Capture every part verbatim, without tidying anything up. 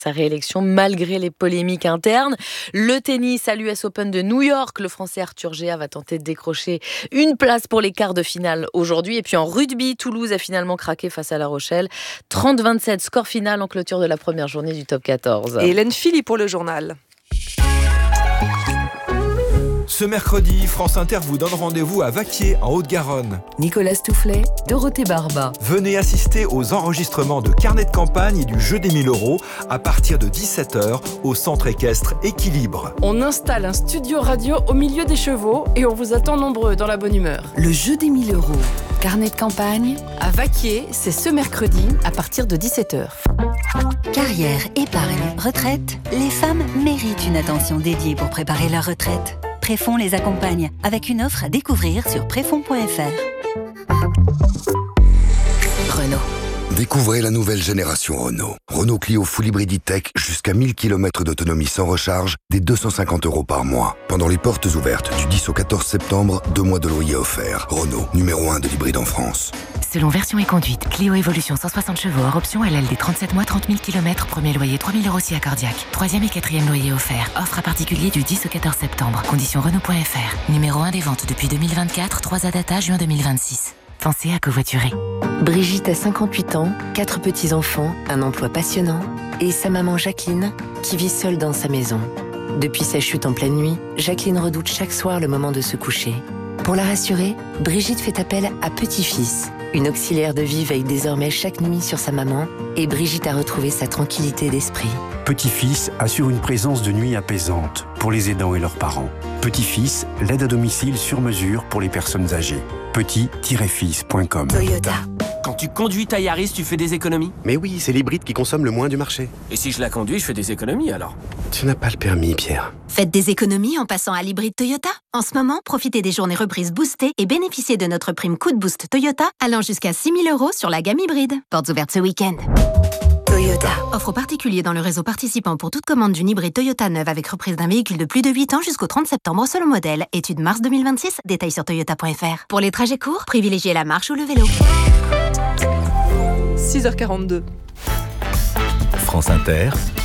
sa réélection malgré les polémiques internes. Le tennis à l'U S Open de New York, le Français Arthur Géat va tenter de décrocher une place pour les quarts de finale aujourd'hui. Et puis en rugby, Toulouse a finalement craqué face à La Rochelle. trente à vingt-sept, score final en clôture de la première journée du top quatorze. Et Hélène Philly pour le journal. Ce mercredi, France Inter vous donne rendez-vous à Vaquier, en Haute-Garonne. Nicolas Stoufflet, Dorothée Barba. Venez assister aux enregistrements de carnet de campagne et du jeu des mille euros à partir de dix-sept heures au centre équestre Équilibre. On installe un studio radio au milieu des chevaux et on vous attend nombreux dans la bonne humeur. Le jeu des mille euros. Carnet de campagne. À Vaquier, c'est ce mercredi à partir de dix-sept heures. Carrière, épargne, retraite, les femmes méritent une attention dédiée pour préparer leur retraite. Préfonds les accompagne avec une offre à découvrir sur préfonds point f r. Renault. Découvrez la nouvelle génération Renault. Renault Clio Full Hybrid E-Tech jusqu'à mille kilomètres d'autonomie sans recharge, dès deux cent cinquante euros par mois. Pendant les portes ouvertes du dix au quatorze septembre, deux mois de loyer offerts. Renault, numéro un de l'hybride en France. Selon version et conduite, Clio Evolution cent soixante chevaux hors option L L D trente-sept mois, trente mille kilomètres, premier loyer trois mille euros si accordiaque. Troisième et quatrième loyer offert. Offre à particulier du dix au quatorze septembre. Conditions Renault point f r. Numéro un des ventes depuis deux mille vingt-quatre, trois à data juin deux mille vingt-six. Pensez à covoiturer. Brigitte a cinquante-huit ans, quatre petits-enfants, un emploi passionnant et sa maman Jacqueline qui vit seule dans sa maison. Depuis sa chute en pleine nuit, Jacqueline redoute chaque soir le moment de se coucher. Pour la rassurer, Brigitte fait appel à Petit-Fils. Une auxiliaire de vie veille désormais chaque nuit sur sa maman et Brigitte a retrouvé sa tranquillité d'esprit. Petit-Fils assure une présence de nuit apaisante pour les aidants et leurs parents. Petit-Fils, l'aide à domicile sur mesure pour les personnes âgées. petit tiret fils point com. Toyota. Quand tu conduis ta Yaris, tu fais des économies? Mais oui, c'est l'hybride qui consomme le moins du marché. Et si je la conduis, je fais des économies alors? Tu n'as pas le permis, Pierre. Faites des économies en passant à l'hybride Toyota. En ce moment, profitez des journées reprises boostées et bénéficiez de notre prime coup de boost Toyota allant jusqu'à six mille euros sur la gamme hybride. Portes ouvertes ce week-end. Toyota. Offre aux particuliers dans le réseau participant pour toute commande d'une hybride Toyota neuve avec reprise d'un véhicule de plus de huit ans jusqu'au trente septembre selon modèle. Étude mars deux mille vingt-six. Détails sur toyota point f r. Pour les trajets courts, privilégiez la marche ou le vélo. six heures quarante-deux. France Inter,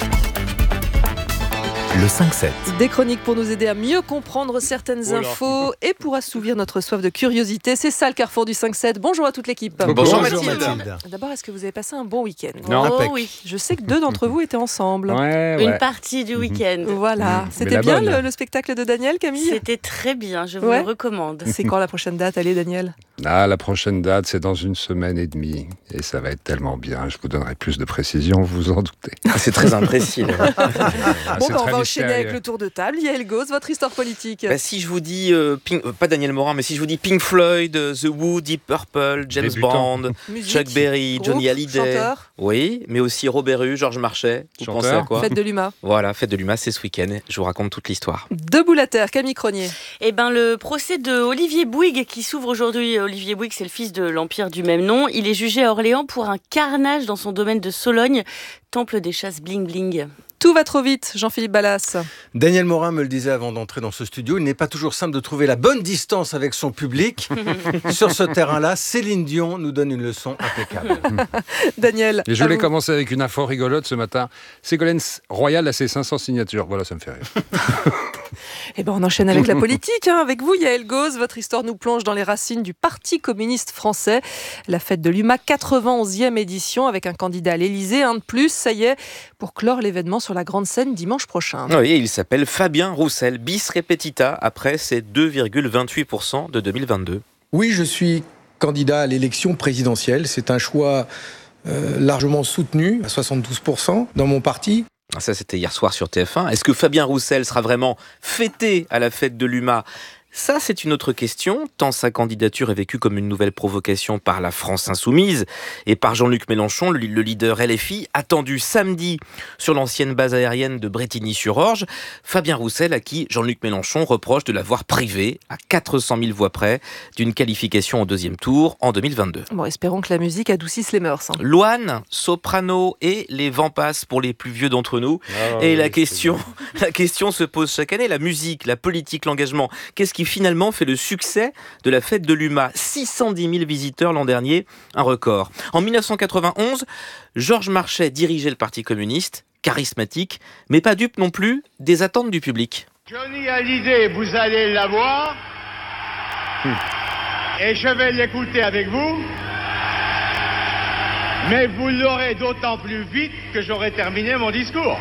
le cinq sept. Des chroniques pour nous aider à mieux comprendre certaines Oula. infos et pour assouvir notre soif de curiosité. C'est ça le carrefour du cinq sept. Bonjour à toute l'équipe. Bonjour, Mathilde. Mathilde. D'abord, est-ce que vous avez passé un bon week-end? Non. Oh Impec. oui, Je sais que deux d'entre vous étaient ensemble. Ouais, ouais. une partie du week-end. Voilà. Mais C'était la bien bonne. le, le spectacle de Daniel, Camille? C'était très bien, je vous Ouais. le recommande. C'est quand la prochaine date? Allez, Daniel. Ah, la prochaine date, c'est dans une semaine et demie. Et ça va être tellement bien. Je vous donnerai plus de précisions, vous vous en doutez. C'est très imprécis. là. Ah, Bon, c'est bah, on très va enchaîner mystérieux. avec le tour de table. Yael Gauz, votre histoire politique. Bah, si je vous dis, euh, Pink- euh, pas Daniel Morin, mais si je vous dis Pink Floyd, euh, The Who, Deep Purple, James Débutant. Bond, Musique, Chuck Berry, groupe, Johnny Hallyday. chanteur. Oui, mais aussi Robert Rue, Georges Marchais. Vous Chanteur. pensez à quoi? Fête de l'U M A. Voilà, Fête de l'U M A, c'est ce week-end. Je vous raconte toute l'histoire. Debout la terre, Camille Cronier. Eh ben, le procès de Olivier Bouygues qui s'ouvre aujourd'hui. Olivier Bouygues, c'est le fils de l'empire du même nom. Il est jugé à Orléans pour un carnage dans son domaine de Sologne, temple des chasses bling bling. Tout va trop vite, Jean-Philippe Ballas. Daniel Morin me le disait avant d'entrer dans ce studio, il n'est pas toujours simple de trouver la bonne distance avec son public. Sur ce terrain-là, Céline Dion nous donne une leçon impeccable. Daniel. Et je à voulais vous. commencer avec une info rigolote ce matin. Ségolène Royal a ses cinq cents signatures. Voilà, ça me fait rire. Eh ben, on enchaîne avec la politique. Hein. Avec vous, Yael Gauz, votre histoire nous plonge dans les racines du Parti communiste français. La fête de l'U M A, quatre-vingt-onzième édition, avec un candidat à l'Élysée, un de plus. Ça y est, pour clore l'événement sur la grande scène dimanche prochain. Oui, il s'appelle Fabien Roussel, bis repetita, après ses deux virgule vingt-huit pour cent de deux mille vingt-deux. Oui, je suis candidat à l'élection présidentielle. C'est un choix euh, largement soutenu, à soixante-douze pour cent dans mon parti. Ça, c'était hier soir sur T F un. Est-ce que Fabien Roussel sera vraiment fêté à la fête de l'U M A ? Ça, c'est une autre question, tant sa candidature est vécue comme une nouvelle provocation par la France insoumise et par Jean-Luc Mélenchon, le leader L F I, attendu samedi sur l'ancienne base aérienne de Brétigny-sur-Orge. Fabien Roussel, à qui Jean-Luc Mélenchon reproche de l'avoir privé, à quatre cent mille voix près, d'une qualification au deuxième tour en deux mille vingt-deux. Bon, espérons que la musique adoucisse les mœurs. Hein. Louane, soprano et les vents passent pour les plus vieux d'entre nous. Ah, et oui, la question, la question se pose chaque année, la musique, la politique, l'engagement. Qu'est-ce qui finalement fait le succès de la fête de l'U M A ? six cent dix mille visiteurs l'an dernier, un record. En mille neuf cent quatre-vingt-onze, Georges Marchais dirigeait le Parti communiste. charismatique, mais pas dupe non plus des attentes du public. Johnny Hallyday, vous allez l'avoir, hum. et je vais l'écouter avec vous. Mais vous l'aurez d'autant plus vite que j'aurai terminé mon discours.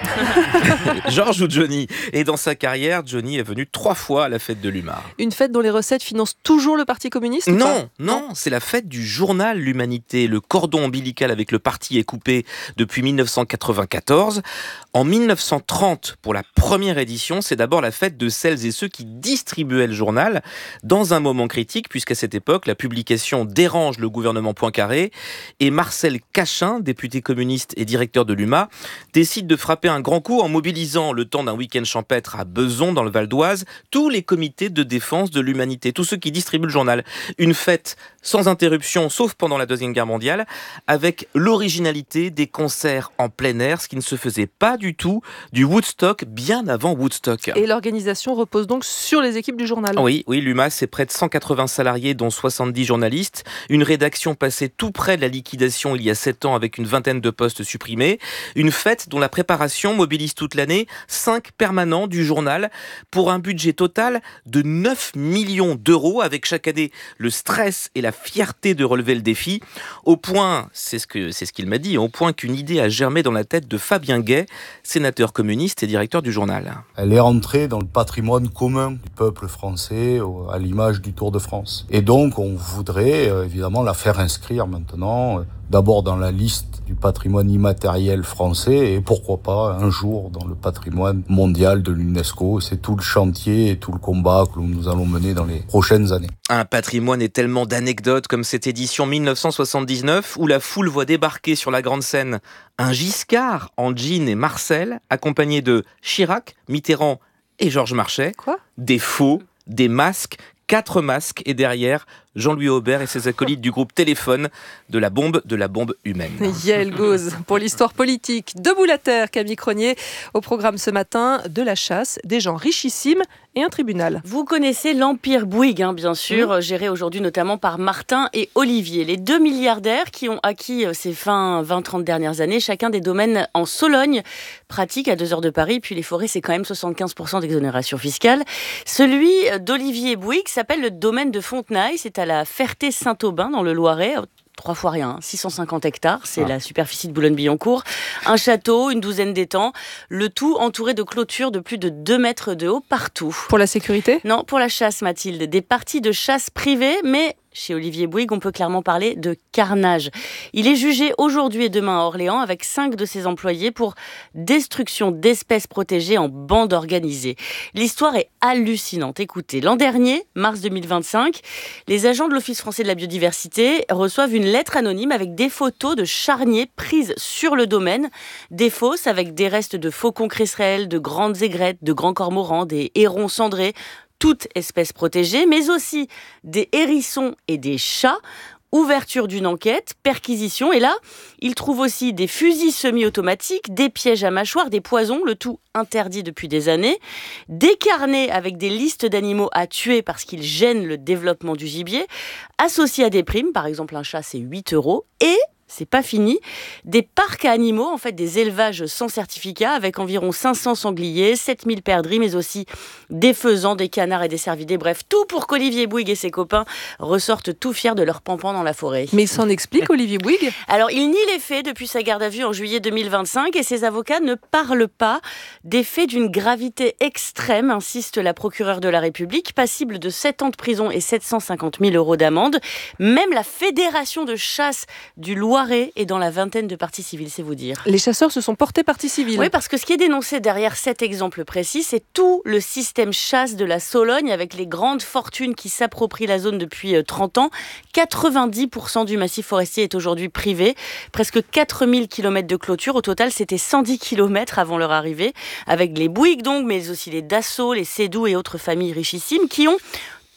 Georges ou Johnny. Et dans sa carrière, Johnny est venu trois fois à la fête de l'U M A. Une fête dont les recettes financent toujours le Parti communiste ? Non, non, c'est la fête du journal L'Humanité. Le cordon ombilical avec le parti est coupé depuis dix-neuf cent quatre-vingt-quatorze. En dix-neuf cent trente, pour la première édition, c'est d'abord la fête de celles et ceux qui distribuaient le journal dans un moment critique, puisqu'à cette époque, la publication dérange le gouvernement Poincaré et Marcel Cachin, député communiste et directeur de l'U M A, décide de frapper un grand coup en mobilisant, le temps d'un week-end champêtre à Bezons, dans le Val d'Oise, tous les comités de défense de l'humanité, tous ceux qui distribuent le journal. Une fête sans interruption, sauf pendant la Deuxième Guerre mondiale, avec l'originalité des concerts en plein air, ce qui ne se faisait pas du tout du Woodstock bien avant Woodstock. Et l'organisation repose donc sur les équipes du journal. Oui, oui, l'U M A, c'est près de cent quatre-vingts salariés, dont soixante-dix journalistes. Une rédaction passée tout près de la liquidation il y a sept ans avec une vingtaine de postes supprimés. Une fête dont la préparation mobilise toute l'année cinq permanents du journal pour un budget total de neuf millions d'euros, avec chaque année le stress et la fierté de relever le défi. Au point, c'est ce que, c'est ce qu'il m'a dit, au point qu'une idée a germé dans la tête de Fabien Gay, sénateur communiste et directeur du journal. Elle est rentrée dans le patrimoine commun du peuple français, à l'image du Tour de France. Et donc, on voudrait euh, évidemment la faire inscrire maintenant, euh, d'abord dans la liste du patrimoine immatériel français et pourquoi pas un jour dans le patrimoine mondial de l'UNESCO. C'est tout le chantier et tout le combat que nous allons mener dans les prochaines années. Un patrimoine et tellement d'anecdotes comme cette édition dix-neuf cent soixante-dix-neuf où la foule voit débarquer sur la grande scène un Giscard en jean et Marcel accompagné de Chirac, Mitterrand et Georges Marchais. Quoi ? Des faux, des masques, quatre masques et derrière Jean-Louis Aubert et ses acolytes du groupe Téléphone, de la bombe, de la bombe humaine. Yael Gauze pour l'histoire politique. Debout la terre, Camille Cronier. Au programme ce matin, de la chasse, des gens richissimes et un tribunal. Vous connaissez l'Empire Bouygues, hein, bien sûr, mmh. géré aujourd'hui notamment par Martin et Olivier. Les deux milliardaires qui ont acquis ces vingt trente dernières années, chacun des domaines en Sologne, pratique à deux heures de Paris, puis les forêts, c'est quand même soixante-quinze pour cent d'exonération fiscale. Celui d'Olivier Bouygues s'appelle le domaine de Fontenailles, c'est à la Ferté-Saint-Aubin dans le Loiret. Trois fois rien, six cent cinquante hectares, c'est ah. la superficie de Boulogne-Billancourt. Un château, une douzaine d'étangs, le tout entouré de clôtures de plus de deux mètres de haut partout. Pour la sécurité ? Non, pour la chasse, Mathilde. Des parties de chasse privées, mais chez Olivier Bouygues, on peut clairement parler de carnage. Il est jugé aujourd'hui et demain à Orléans avec cinq de ses employés pour destruction d'espèces protégées en bande organisée. L'histoire est hallucinante. Écoutez, l'an dernier, mars deux mille vingt-cinq, les agents de l'Office français de la biodiversité reçoivent une lettre anonyme avec des photos de charniers prises sur le domaine. Des fosses avec des restes de faucons cresserelles, de grandes aigrettes, de grands cormorans, des hérons cendrés, toutes espèces protégées, mais aussi des hérissons et des chats. Ouverture d'une enquête, perquisition, et là, ils trouvent aussi des fusils semi-automatiques, des pièges à mâchoires, des poisons, le tout interdit depuis des années, des carnets avec des listes d'animaux à tuer parce qu'ils gênent le développement du gibier, associés à des primes, par exemple un chat c'est huit euros, et c'est pas fini, des parcs à animaux, en fait des élevages sans certificat avec environ cinq cents sangliers, sept mille perdrix, mais aussi des faisans, des canards et des cervidés. Bref, tout pour qu'Olivier Bouygues et ses copains ressortent tout fiers de leur pampan dans la forêt. Mais il s'en explique, Olivier Bouygues ? Alors, il nie les faits depuis sa garde à vue en juillet deux mille vingt-cinq et ses avocats ne parlent pas des faits d'une gravité extrême, insiste la procureure de la République, passible de sept ans de prison et sept cent cinquante mille euros d'amende. Même la Fédération de chasse du Loiret est dans la vingtaine de parties civiles, c'est vous dire. Les chasseurs se sont portés partie civile. Oui, parce que ce qui est dénoncé derrière cet exemple précis, c'est tout le système chasse de la Sologne avec les grandes fortunes qui s'approprient la zone depuis trente ans. quatre-vingt-dix pour cent du massif forestier est aujourd'hui privé. Presque quatre mille kilomètres de clôture. Au total, c'était cent dix kilomètres avant leur arrivée. Avec les Bouygues donc, mais aussi les Dassault, les Sédou et autres familles richissimes qui ont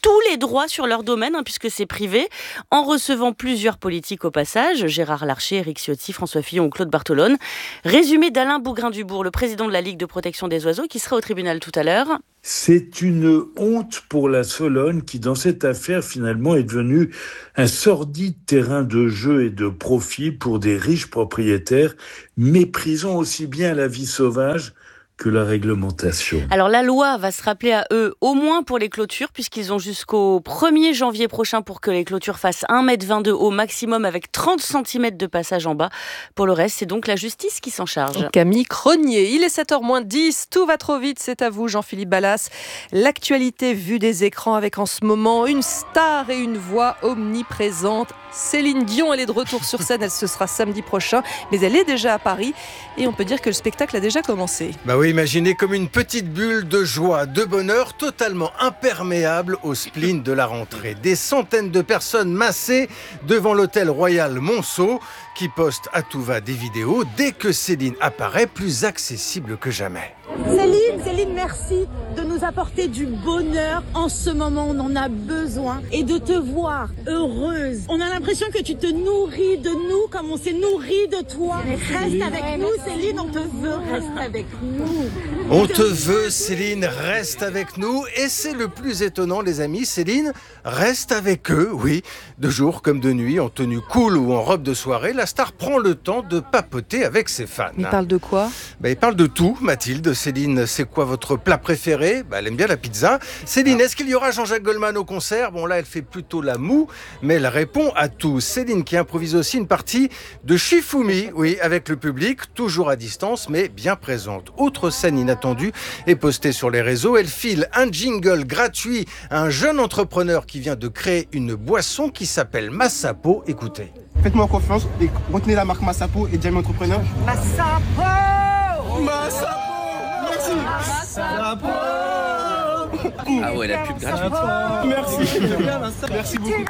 tous les droits sur leur domaine, hein, puisque c'est privé, en recevant plusieurs politiques au passage, Gérard Larcher, Éric Ciotti, François Fillon ou Claude Barthelone. Résumé d'Alain Bougrain-Dubourg, le président de la Ligue de protection des oiseaux, qui sera au tribunal tout à l'heure. C'est une honte pour la Sologne qui, dans cette affaire, finalement, est devenue un sordide terrain de jeu et de profit pour des riches propriétaires, méprisant aussi bien la vie sauvage que la réglementation. Alors la loi va se rappeler à eux, au moins pour les clôtures, puisqu'ils ont jusqu'au premier janvier prochain pour que les clôtures fassent un mètre vingt de haut maximum avec trente centimètres de passage en bas. Pour le reste, c'est donc la justice qui s'en charge. Camille Cronier, il est sept heures moins dix, tout va trop vite, c'est à vous Jean-Philippe Ballas. L'actualité vue des écrans avec en ce moment une star et une voix omniprésente. Céline Dion, elle est de retour sur scène, elle ce sera samedi prochain, mais elle est déjà à Paris et on peut dire que le spectacle a déjà commencé. Bah oui, imaginez comme une petite bulle de joie, de bonheur, totalement imperméable au spleen de la rentrée. Des centaines de personnes massées devant l'hôtel Royal Monceau qui poste à tout va des vidéos dès que Céline apparaît, plus accessible que jamais. Céline, Céline, merci de nous apporter du bonheur en ce moment, on en a besoin, et de te voir heureuse. On a l'impression que tu te nourris de nous comme on s'est nourri de toi. Reste avec nous, Céline, on te veut, reste avec nous. On te veut, Céline, reste avec nous. Et c'est le plus étonnant, les amis, Céline reste avec eux, oui, de jour comme de nuit, en tenue cool ou en robe de soirée. La star prend le temps de papoter avec ses fans. Il parle de quoi ? Bah, il parle de tout, Mathilde. Céline, c'est quoi votre plat préféré ? Bah, elle aime bien la pizza. Céline, est-ce qu'il y aura Jean-Jacques Goldman au concert ? Bon, là, elle fait plutôt la moue, mais elle répond à tout. Céline qui improvise aussi une partie de Shifumi, oui, avec le public, toujours à distance, mais bien présente. Autre scène inattendue est postée sur les réseaux. Elle file un jingle gratuit à un jeune entrepreneur qui vient de créer une boisson qui s'appelle Massapo. Écoutez. Faites-moi confiance et retenez la marque Massapo et Jamie Entrepreneur. Massapo Massapo Merci Massapo Ah ouais, la pub gratuite. Merci. Merci beaucoup.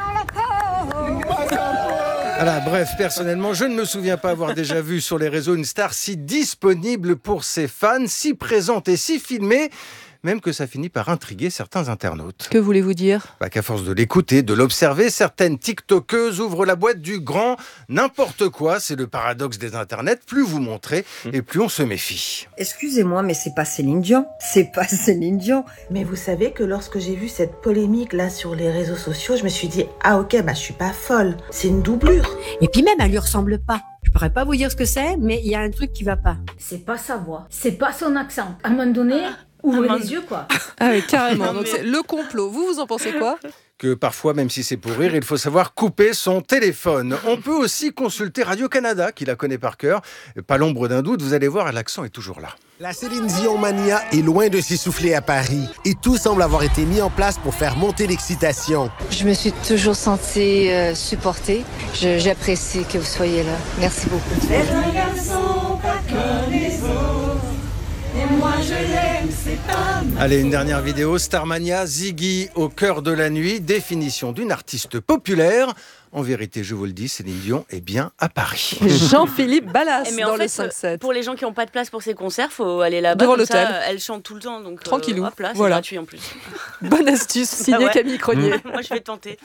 Voilà, bref, personnellement, je ne me souviens pas avoir déjà vu sur les réseaux une star si disponible pour ses fans, si présente et si filmée, même que ça finit par intriguer certains internautes. Que voulez-vous dire ? Bah, qu'à force de l'écouter, de l'observer, certaines tiktokeuses ouvrent la boîte du grand n'importe quoi. C'est le paradoxe des internets. Plus vous montrez et plus on se méfie. Excusez-moi, mais c'est pas Céline Dion. C'est pas Céline Dion. Mais vous savez que lorsque j'ai vu cette polémique là sur les réseaux sociaux, je me suis dit ah ok, bah je suis pas folle. C'est une doublure. Et puis même, elle lui ressemble pas. Je pourrais pas vous dire ce que c'est, mais il y a un truc qui va pas. C'est pas sa voix, c'est pas son accent. À un moment donné, ouvrez les yeux, quoi. Ah oui, carrément. Donc c'est le complot. Vous, vous en pensez quoi ? Que parfois, même si c'est pour rire, il faut savoir couper son téléphone. On peut aussi consulter Radio-Canada, qui la connaît par cœur. Pas l'ombre d'un doute, vous allez voir, l'accent est toujours là. La Céline Dion mania est loin de s'essouffler à Paris. Et tout semble avoir été mis en place pour faire monter l'excitation. Je me suis toujours sentie euh, supportée. Je, j'apprécie que vous soyez là. Merci beaucoup. C'est un garçon pas comme les autres. Et moi je l'aime, c'est pas mal. Allez, une dernière vidéo. Starmania, Ziggy au cœur de la nuit. Définition d'une artiste populaire. En vérité, je vous le dis, Céline Dion est bien à Paris. Jean-Philippe Ballas mais dans en fait, le cinq sept. Pour les gens qui n'ont pas de place pour ces concerts, il faut aller là-bas. Devant comme l'hôtel. Ça, elle chante tout le temps. Donc, tranquillou. Euh, hop là, c'est voilà. gratuit en plus. Bonne astuce, signée Ah ouais. Camille Cronier. Moi, je vais tenter.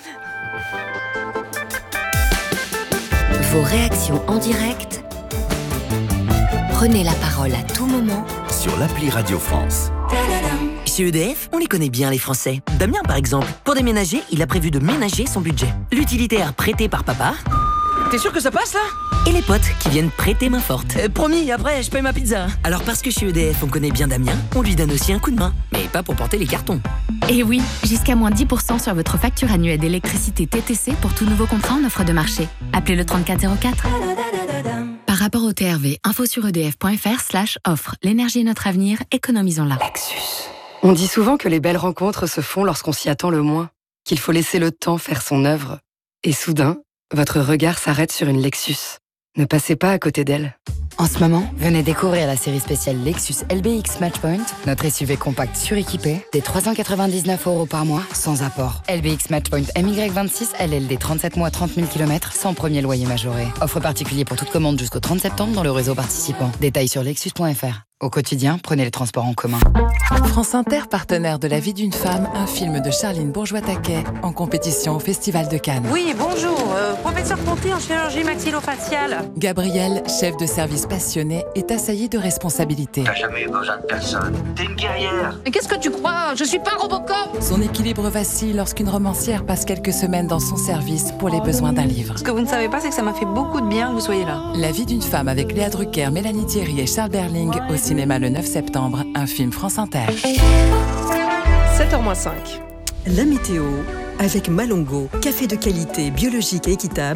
Vos réactions en direct. Prenez la parole à tout moment sur l'appli Radio France. Chez E D F, on les connaît bien les Français. Damien par exemple, pour déménager, il a prévu de ménager son budget. L'utilitaire prêté par papa. T'es sûr que ça passe là ? Et les potes qui viennent prêter main forte. Euh, promis, après je paye ma pizza. Alors parce que chez E D F on connaît bien Damien, on lui donne aussi un coup de main. Mais pas pour porter les cartons. Et oui, jusqu'à moins dix pour cent sur votre facture annuelle d'électricité T T C pour tout nouveau contrat en offre de marché. Appelez le trente-quatre zéro quatre. Par rapport au T R V, info sur edf.fr slash offre. L'énergie est notre avenir, économisons-la. Lexus. On dit souvent que les belles rencontres se font lorsqu'on s'y attend le moins, qu'il faut laisser le temps faire son œuvre. Et soudain, votre regard s'arrête sur une Lexus. Ne passez pas à côté d'elle. En ce moment, venez découvrir la série spéciale Lexus L B X Matchpoint, notre S U V compact suréquipé, des trois cent quatre-vingt-dix-neuf euros par mois, sans apport. L B X Matchpoint M Y vingt-six, L L D trente-sept mois, trente mille kilomètres, sans premier loyer majoré. Offre particulier pour toute commande jusqu'au trente septembre dans le réseau participant. Détails sur lexus point f r. Au quotidien, prenez les transports en commun. France Inter, partenaire de La vie d'une femme, un film de Charline Bourgeois-Taquet, en compétition au Festival de Cannes. Oui, bonjour, euh, professeur Ponty en chirurgie maxillofaciale. Gabriel, chef de service passionné, est assailli de responsabilités. T'as jamais eu besoin de personne. T'es une guerrière. Mais qu'est-ce que tu crois? Je suis pas Robocop. Son équilibre vacille lorsqu'une romancière passe quelques semaines dans son service pour les besoins d'un livre. Ce que vous ne savez pas, c'est que ça m'a fait beaucoup de bien que vous soyez là. La vie d'une femme avec Léa Drucker, Mélanie Thierry et Charles Berling au cinéma le neuf septembre, un film France Inter. sept heures moins cinq. La météo avec Malongo, café de qualité biologique et équitable.